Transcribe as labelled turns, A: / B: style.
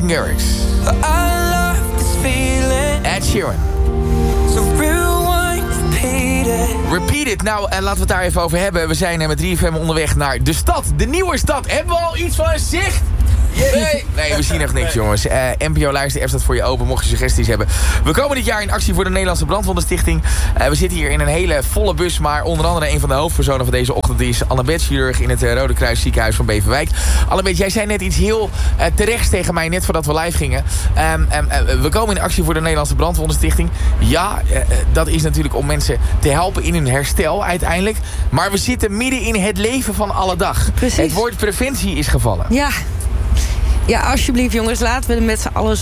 A: Martin Garrix.
B: I love this feeling.
A: Ed Sheeran.
B: So rewind, repeat it.
A: Repeat it. Nou, laten we het daar even over hebben. We zijn met 3FM onderweg naar de stad. De nieuwe stad. Hebben we al iets van een zicht? Nee, we zien nog niks, jongens. NPO Luister App staat voor je open, mocht je suggesties hebben. We komen dit jaar in actie voor de Nederlandse Brandwondenstichting. We zitten hier in een hele volle bus, maar onder andere een van de hoofdpersonen van deze ochtend is Annabeth, chirurg in het Rode Kruis ziekenhuis van Beverwijk. Annabeth, jij zei net iets heel terechts tegen mij, net voordat we live gingen. We komen in actie voor de Nederlandse Brandwondenstichting. Ja, dat is natuurlijk om mensen te helpen in hun herstel uiteindelijk. Maar we zitten midden in het leven van alle dag.
C: Precies.
A: Het woord preventie is gevallen.
C: Ja, alsjeblieft jongens, laten we er met z'n allen